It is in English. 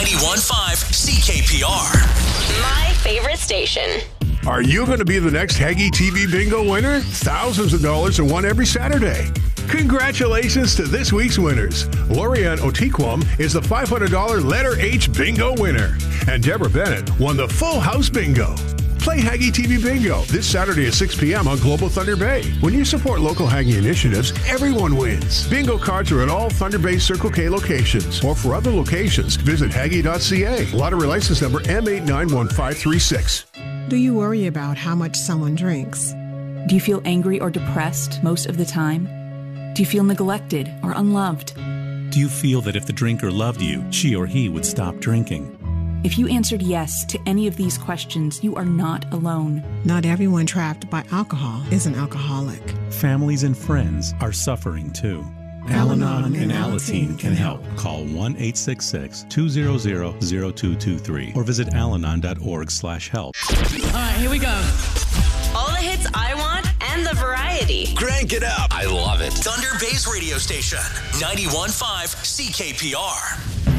91.5 CKPR. My favorite station. Are you going to be the next Haggy TV Bingo winner? Thousands of dollars are won every Saturday. Congratulations to this week's winners. Lorianne Otiquam is the $500 letter H Bingo winner. And Deborah Bennett won the Full House Bingo. Play Haggy TV Bingo this Saturday at 6 p.m. on Global Thunder Bay. When you support local Haggy initiatives, everyone wins. Bingo cards are at all Thunder Bay Circle K locations. Or for other locations, visit Haggy.ca. Lottery license number M891536. Do you worry about how much someone drinks? Do you feel angry or depressed most of the time? Do you feel neglected or unloved? Do you feel that if the drinker loved you, she or he would stop drinking? If you answered yes to any of these questions, you are not alone. Not everyone trapped by alcohol is an alcoholic. Families and friends are suffering too. Al-Anon and Alateen can help. Call 1-866-200-0223 or visit alanon.org/help. All right, here we go. All the hits I want and the variety. Crank it up. I love it. Thunder Bay's radio station, 91.5 CKPR.